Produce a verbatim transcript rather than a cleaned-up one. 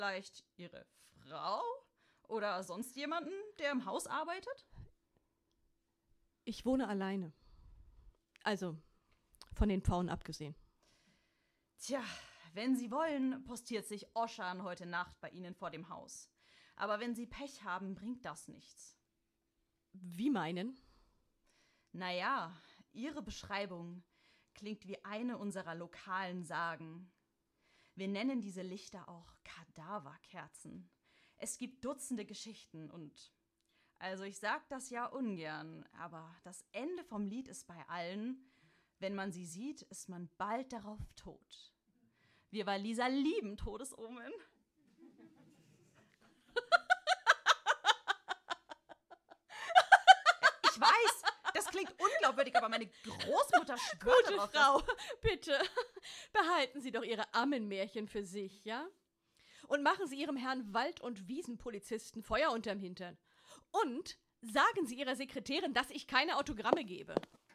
Vielleicht Ihre Frau? Oder sonst jemanden, der im Haus arbeitet? Ich wohne alleine. Also, von den Pfauen abgesehen. Tja, wenn Sie wollen, postiert sich Oschan heute Nacht bei Ihnen vor dem Haus. Aber wenn Sie Pech haben, bringt das nichts. Wie meinen? Naja, Ihre Beschreibung klingt wie eine unserer lokalen Sagen. Wir nennen diese Lichter auch Kadaverkerzen. Es gibt Dutzende Geschichten und... Also ich sag das ja ungern, aber das Ende vom Lied ist bei allen, wenn man sie sieht, ist man bald darauf tot. Wir Waliser lieben Todesomen. Ich weiß, das klingt unglaubwürdig, aber meine Großmutter schwört Gute darauf, Frau, bitte, behalten Sie doch Ihre Ammenmärchen für sich, ja? Und machen Sie Ihrem Herrn Wald- und Wiesenpolizisten Feuer unterm Hintern. Und sagen Sie Ihrer Sekretärin, dass ich keine Autogramme gebe.